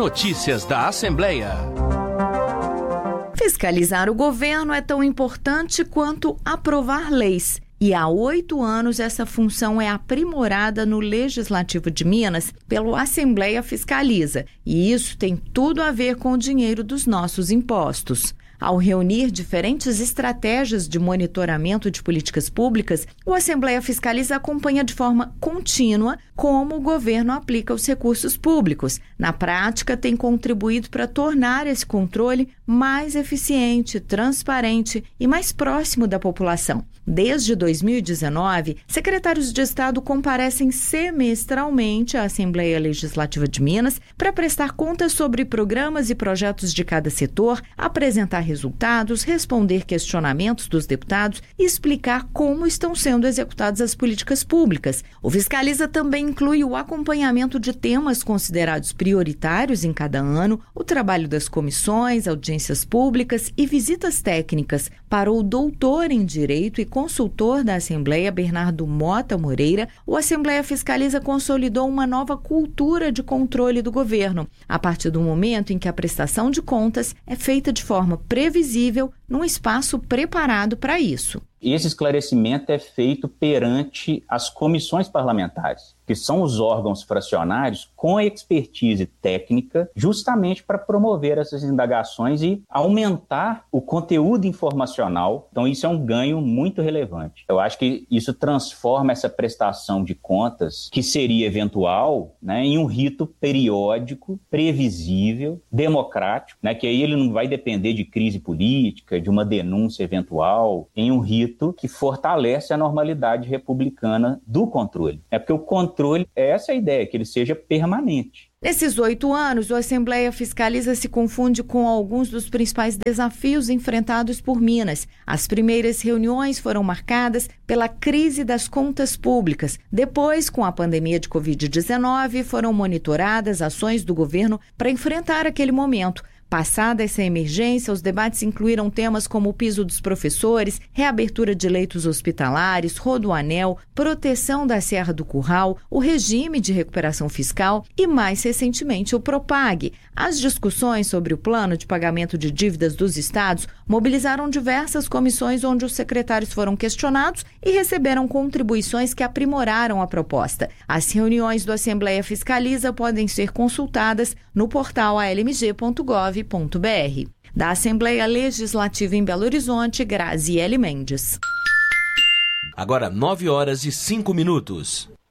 Notícias da Assembleia. Fiscalizar o governo é tão importante quanto aprovar leis. E há 8 anos essa função é aprimorada no Legislativo de Minas pelo Assembleia Fiscaliza. E isso tem tudo a ver com o dinheiro dos nossos impostos. Ao reunir diferentes estratégias de monitoramento de políticas públicas, o Assembleia Fiscaliza acompanha de forma contínua como o governo aplica os recursos públicos. Na prática, tem contribuído para tornar esse controle mais eficiente, transparente e mais próximo da população. Desde 2019, secretários de Estado comparecem semestralmente à Assembleia Legislativa de Minas para prestar contas sobre programas e projetos de cada setor, apresentar resultados, responder questionamentos dos deputados e explicar como estão sendo executadas as políticas públicas. O Fiscaliza também inclui o acompanhamento de temas considerados prioritários em cada ano, o trabalho das comissões, audiências públicas e visitas técnicas. Para o doutor em Direito e consultor da Assembleia, Bernardo Mota Moreira, o Assembleia Fiscaliza consolidou uma nova cultura de controle do governo, a partir do momento em que a prestação de contas é feita de forma previsível, num espaço preparado para isso. Esse esclarecimento é feito perante as comissões parlamentares, que são os órgãos fracionários com expertise técnica, justamente para promover essas indagações e aumentar o conteúdo informacional. Então, isso é um ganho muito relevante. Eu acho que isso transforma essa prestação de contas, que seria eventual, em um rito periódico, previsível, democrático, que aí ele não vai depender de crise política, de uma denúncia eventual, em um rito que fortalece a normalidade republicana do controle. É porque o controle, essa é a ideia, que ele seja permanente. Nesses 8 anos, o Assembleia Fiscaliza se confunde com alguns dos principais desafios enfrentados por Minas. As primeiras reuniões foram marcadas pela crise das contas públicas. Depois, com a pandemia de Covid-19, foram monitoradas ações do governo para enfrentar aquele momento. Passada essa emergência, os debates incluíram temas como o piso dos professores, reabertura de leitos hospitalares, Rodoanel, proteção da Serra do Curral, o regime de recuperação fiscal e, mais recentemente, o Propag. As discussões sobre o plano de pagamento de dívidas dos estados mobilizaram diversas comissões onde os secretários foram questionados e receberam contribuições que aprimoraram a proposta. As reuniões do Assembleia Fiscaliza podem ser consultadas no portal almg.gov.br. Da Assembleia Legislativa em Belo Horizonte, Graziele Mendes. Agora 9 horas e 5 minutos.